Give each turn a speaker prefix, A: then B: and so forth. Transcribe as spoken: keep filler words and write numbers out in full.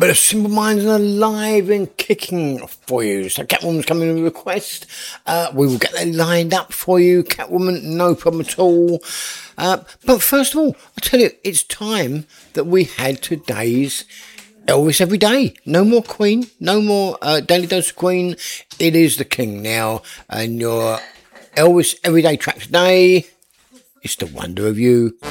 A: But the Simple Minds are alive and kicking for you. So Catwoman's coming with a request. Uh, we will get that lined up for you, Catwoman, no problem at all. Uh, but first of all, I tell you, it's time that we had today's Elvis Every Day. No more Queen, no more uh, Daily Dose of Queen. It is the King now. And your Elvis Everyday track today is The Wonder of You.